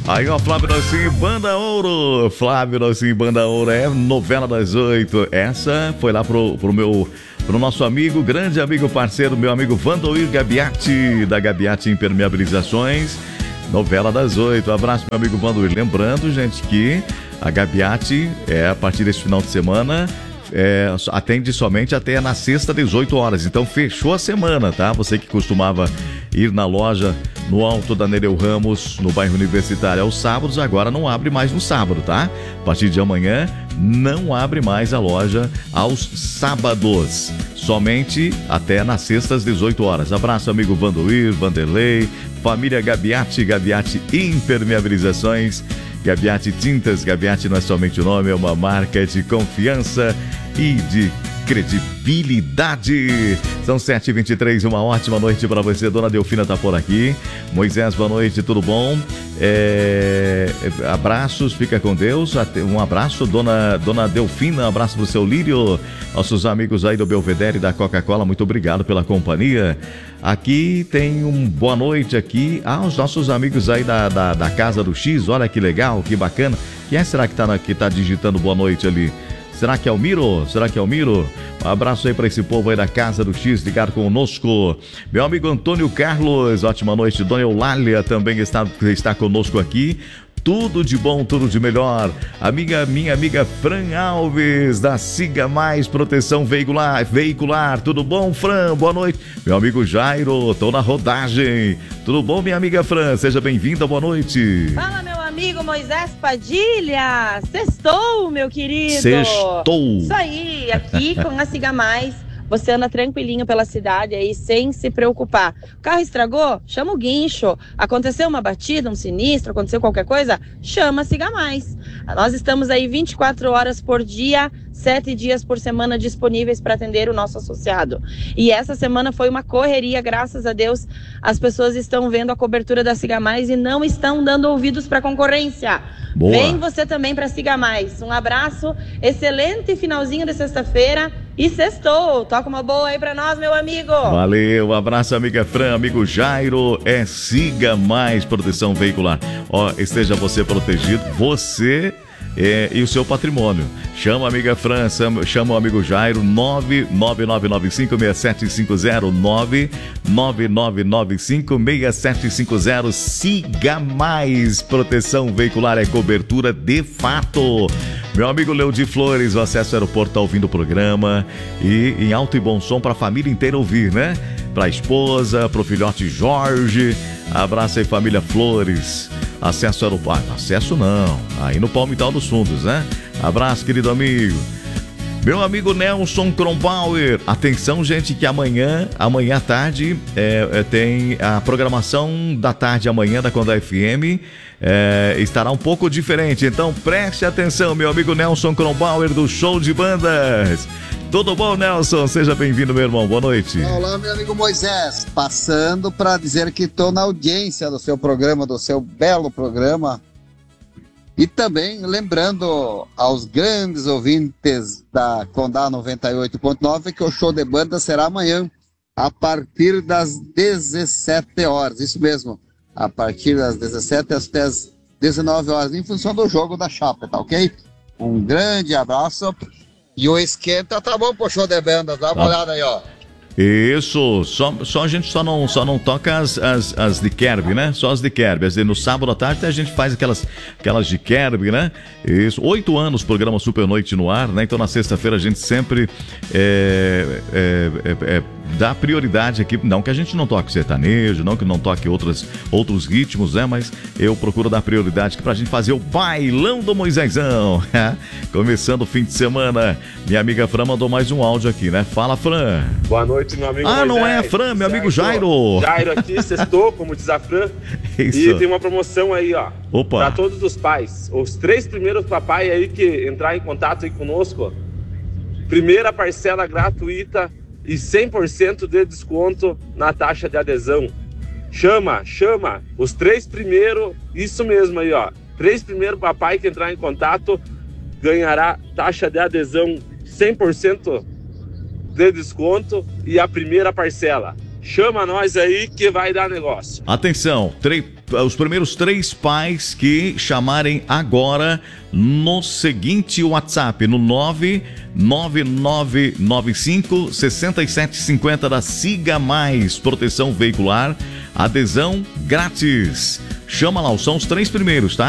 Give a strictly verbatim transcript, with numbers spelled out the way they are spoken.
Aí, ó, Flávio Nocinho, Banda Ouro. Flávio Nocinho, Banda Ouro, é novela das oito. Essa foi lá pro, pro meu, pro nosso amigo, grande amigo, parceiro, meu amigo Vandoir Gabiati, da Gabiati Impermeabilizações. Novela das oito. Abraço, meu amigo Vandoir. Lembrando, gente, que a Gabiati, é, a partir desse final de semana, é, atende somente até na sexta, dezoito horas. Então, fechou a semana, tá? Você que costumava ir na loja no Alto da Nereu Ramos, no bairro Universitário, aos sábados, agora não abre mais no sábado, tá? A partir de amanhã, não abre mais a loja aos sábados. Somente até nas sextas, dezoito horas. Abraço, amigo Vandoir, Vanderlei, família Gabiati, Gabiati Impermeabilizações, Gabiati Tintas. Gabiati não é somente o nome, é uma marca de confiança e de credibilidade. São sete e vinte e três, uma ótima noite para você. Dona Delfina tá por aqui. Moisés, boa noite, tudo bom? É... Abraços, fica com Deus. Um abraço, dona, dona Delfina, um abraço pro seu Lírio. Nossos amigos aí do Belvedere e da Coca-Cola, muito obrigado pela companhia. Aqui tem um boa noite aqui aos nossos amigos aí da, da, da Casa do X. Olha que legal, que bacana. Quem é será que tá, na, que tá digitando boa noite ali? Será que é o Miro? Será que é o Miro? Um abraço aí para esse povo aí da Casa do X, ligado conosco. Meu amigo Antônio Carlos, ótima noite. Dona Eulália também está, está conosco aqui. Tudo de bom, tudo de melhor. Amiga, minha amiga Fran Alves, da Siga Mais Proteção Veicular. Veicular. Tudo bom, Fran? Boa noite. Meu amigo Jairo, tô na rodagem. Tudo bom, minha amiga Fran? Seja bem-vinda, boa noite. Fala, meu amigo Moisés Padilha. Sextou, meu querido. Sextou. Isso aí, aqui com a Siga Mais. Você anda tranquilinho pela cidade aí, sem se preocupar. O carro estragou? Chama o guincho. Aconteceu uma batida, um sinistro, aconteceu qualquer coisa? Chama Siga Mais. Nós estamos aí vinte e quatro horas por dia, sete dias por semana disponíveis para atender o nosso associado. E essa semana foi uma correria, graças a Deus. As pessoas estão vendo a cobertura da Siga Mais e não estão dando ouvidos para a concorrência. Boa. Vem você também para Siga Mais. Um abraço, excelente finalzinho de sexta-feira e sextou. Toca uma boa aí para nós, meu amigo. Valeu, um abraço, amiga Fran, amigo Jairo. É Siga Mais Proteção Veicular. Ó, esteja você protegido, você É, e o seu patrimônio. Chama a amiga França, chama o amigo Jairo, nove nove nove nove cinco seis sete cinco zero, nove nove nove nove cinco seis sete cinco zero. Siga Mais Proteção Veicular, é cobertura de fato. Meu amigo Leudi Flores, o Acesso Aeroporto tá ouvindo o programa e em alto e bom som para a família inteira ouvir, né? Para a esposa, para o filhote Jorge. Abraço aí, família Flores. Acesso aeroporto. Acesso não. Aí no Palmital dos Fundos, né? Abraço, querido amigo. Meu amigo Nelson Kronbauer. Atenção, gente, que amanhã, amanhã à tarde, é, é, tem a programação da tarde amanhã da Condá F M. É, estará um pouco diferente. Então preste atenção, meu amigo Nelson Kronbauer, do Show de Bandas. Tudo bom, Nelson? Seja bem-vindo, meu irmão. Boa noite. Olá, meu amigo Moisés. Passando para dizer que estou na audiência do seu programa, do seu belo programa. E também lembrando aos grandes ouvintes da Condá noventa e oito ponto nove que o Show de Banda será amanhã, a partir das dezessete horas. Isso mesmo, a partir das dezessete até as dezenove horas, em função do jogo da Chapa, tá ok? Um grande abraço. E o esquenta tá bom pro Show de Bandas, dá uma ah. olhada aí, ó. Isso, só, só a gente só não, só não toca as, as, as de Kerb, né? Só as de Kerb. As de, no sábado à tarde a gente faz aquelas, aquelas de Kerb, né? Isso, oito anos, programa Super Noite no ar, né? Então na sexta-feira a gente sempre é, é, é, é, dá prioridade aqui. Não que a gente não toque sertanejo, não que não toque outras, outros ritmos, né? Mas eu procuro dar prioridade aqui pra gente fazer o bailão do Moisésão. Começando o fim de semana. Minha amiga Fran mandou mais um áudio aqui, né? Fala, Fran. Boa noite, meu amigo Ah, Moisés. não é a Fran, meu amigo Jairo. Jairo aqui, sextou, como diz a Fran. Isso. E tem uma promoção aí, ó. Opa. Pra todos os pais. Os três primeiros papai aí que entrar em contato aí conosco. Primeira parcela gratuita e cem por cento de desconto na taxa de adesão. Chama, chama. Os três primeiros, isso mesmo aí, ó. Três primeiros papai que entrar em contato ganhará taxa de adesão cem por cento de desconto e a primeira parcela. Chama nós aí que vai dar negócio. Atenção, três, os primeiros três pais que chamarem agora no seguinte WhatsApp, no nove nove nove nove cinco seis sete cinco zero da Siga Mais Proteção Veicular. Adesão grátis. Chama lá, são os três primeiros, tá?